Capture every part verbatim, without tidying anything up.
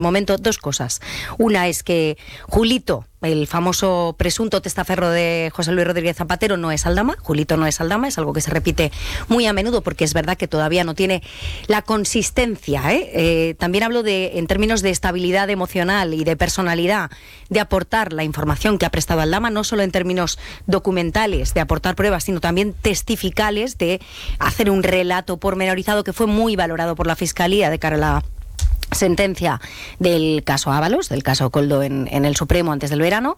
momento dos cosas. Una es que Julito, el famoso presunto testaferro de José Luis Rodríguez Zapatero, no es Aldama. Julito no es Aldama, es algo que se repite muy a menudo porque es verdad que todavía no tiene la consistencia, ¿eh? Eh, también hablo de, en términos de estabilidad emocional y de personalidad, de aportar la información que ha prestado Aldama, no solo en términos documentales, de aportar pruebas, sino también testificales, de hacer un relato pormenorizado que fue muy valorado por la Fiscalía de cara a la sentencia del caso Ábalos, del caso Koldo en, en el Supremo antes del verano.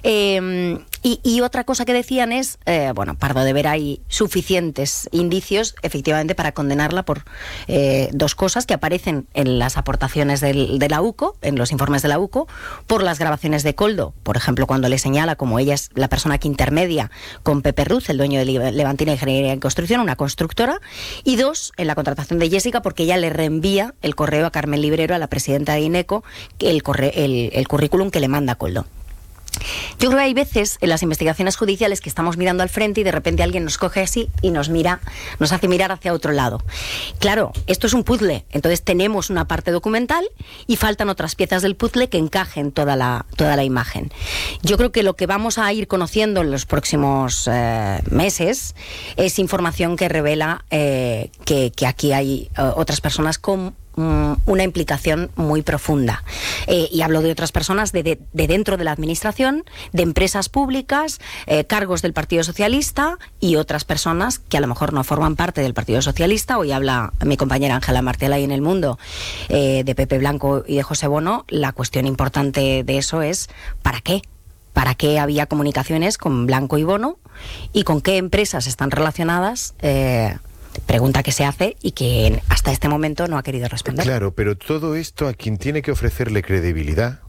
Eh, y, y otra cosa que decían es, eh, bueno, Pardo de Vera, hay suficientes indicios efectivamente para condenarla por eh, dos cosas que aparecen en las aportaciones del, de la U C O, en los informes de la U C O, por las grabaciones de Koldo, por ejemplo, cuando le señala como ella es la persona que intermedia con Pepe Ruz, el dueño de Levantina Ingeniería en Construcción, una constructora, y dos, en la contratación de Jessica, porque ella le reenvía el correo a Carmen Libre, a la presidenta de INECO, el, corre, el, el currículum que le manda Koldo. Yo creo que hay veces en las investigaciones judiciales que estamos mirando al frente y de repente alguien nos coge así y nos mira, nos hace mirar hacia otro lado. Claro, esto es un puzzle, entonces tenemos una parte documental y faltan otras piezas del puzzle que encajen toda la, toda la imagen. Yo creo que lo que vamos a ir conociendo en los próximos eh, meses es información que revela eh, que, que aquí hay eh, otras personas con una implicación muy profunda. Eh, y hablo de otras personas de, de, de dentro de la administración, de empresas públicas, eh, cargos del Partido Socialista y otras personas que a lo mejor no forman parte del Partido Socialista. Hoy habla mi compañera Ángela Martel ahí en El Mundo eh, de Pepe Blanco y de José Bono. La cuestión importante de eso es ¿para qué? ¿Para qué había comunicaciones con Blanco y Bono? ¿Y con qué empresas están relacionadas? Eh, Pregunta que se hace y que hasta este momento no ha querido responder. Claro, pero todo esto a quien tiene que ofrecerle credibilidad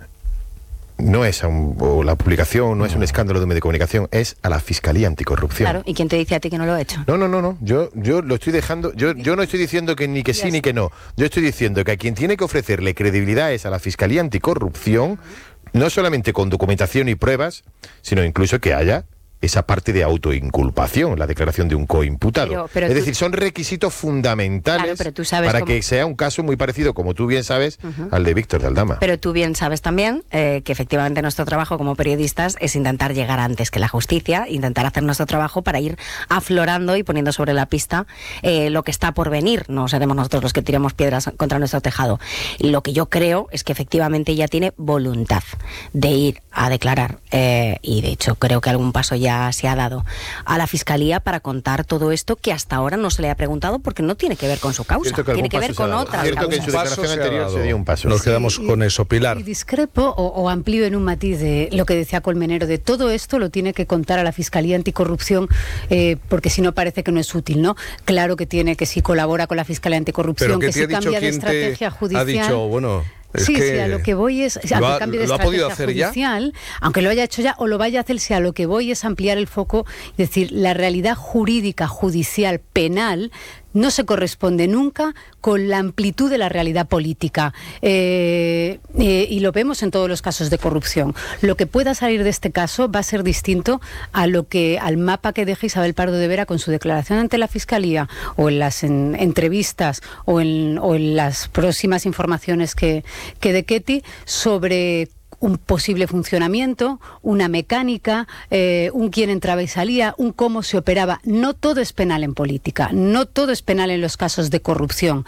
no es a un, o la publicación, no, no es un escándalo de medio de comunicación, es a la Fiscalía Anticorrupción. Claro, ¿y quién te dice a ti que no lo ha hecho? No, no, no, no. Yo, yo lo estoy dejando, yo, yo no estoy diciendo que ni que sí ni que no. Yo estoy diciendo que a quien tiene que ofrecerle credibilidad es a la Fiscalía Anticorrupción, no solamente con documentación y pruebas, sino incluso que haya esa parte de autoinculpación, la declaración de un coimputado. Pero, pero es tú... decir, son requisitos fundamentales claro, para cómo... que sea un caso muy parecido, como tú bien sabes, uh-huh. al de Víctor de Aldama. Pero tú bien sabes también eh, que efectivamente nuestro trabajo como periodistas es intentar llegar antes que la justicia, intentar hacer nuestro trabajo para ir aflorando y poniendo sobre la pista eh, lo que está por venir. No seremos nosotros los que tiremos piedras contra nuestro tejado. Y lo que yo creo es que efectivamente ella tiene voluntad de ir a declarar eh, y de hecho creo que algún paso ya se ha dado a la Fiscalía para contar todo esto que hasta ahora no se le ha preguntado porque no tiene que ver con su causa, que tiene que ver con otras Cierto causas. Que en su declaración anterior se dio un paso. Nos quedamos y, con eso, Pilar. Y discrepo o, o amplío en un matiz de lo que decía Colmenero, de todo esto lo tiene que contar a la Fiscalía Anticorrupción eh, porque si no parece que no es útil, ¿no? Claro que tiene, que si colabora con la Fiscalía Anticorrupción, que si cambia de estrategia judicial... Ha dicho, bueno... Es sí, que sí, a lo que voy es... ¿Lo ha, cambio de ¿lo ha podido hacer judicial, ya? Aunque lo haya hecho ya o lo vaya a hacer, si a lo que voy es ampliar el foco, es decir, la realidad jurídica, judicial, penal, no se corresponde nunca con la amplitud de la realidad política. Eh, eh, y lo vemos en todos los casos de corrupción. Lo que pueda salir de este caso va a ser distinto a lo que al mapa que deja Isabel Pardo de Vera con su declaración ante la Fiscalía o en las en, entrevistas o en, o en las próximas informaciones que, que dé Ketty sobre un posible funcionamiento, una mecánica, eh, un quién entraba y salía, un cómo se operaba. No todo es penal en política, no todo es penal en los casos de corrupción.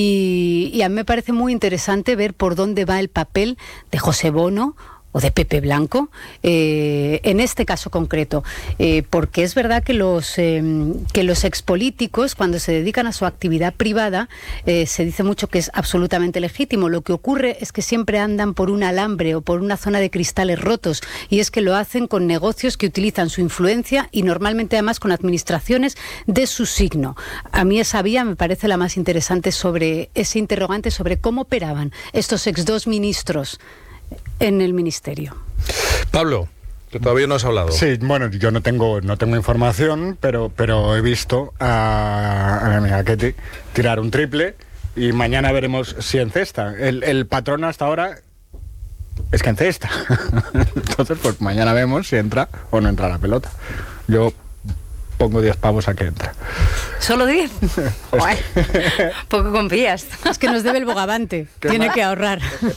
Y, y a mí me parece muy interesante ver por dónde va el papel de José Bono o de Pepe Blanco, eh, en este caso concreto, eh, porque es verdad que los eh, que los expolíticos, cuando se dedican a su actividad privada, eh, se dice mucho que es absolutamente legítimo. Lo que ocurre es que siempre andan por un alambre o por una zona de cristales rotos, y es que lo hacen con negocios que utilizan su influencia y normalmente además con administraciones de su signo. A mí esa vía me parece la más interesante sobre ese interrogante sobre cómo operaban estos ex dos ministros en el ministerio. Pablo, que todavía no has hablado. Sí, bueno, yo no tengo no tengo información, pero pero he visto a, a mi amiga Ketty tirar un triple y mañana veremos si encesta. El, el patrón hasta ahora es que encesta. Entonces, pues mañana vemos si entra o no entra la pelota. Yo pongo diez pavos a que entra. ¿Solo diez? Poco confías. Es que nos debe el bogavante, tiene que ahorrar.